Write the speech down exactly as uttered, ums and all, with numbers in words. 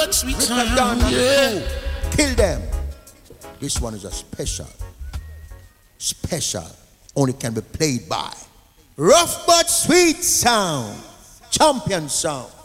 Sweet Rick sound, and Don and yeah. the crew. Kill them. This one is a special. Special. Only can be played by Rough but Sweet Sound. Champion sound.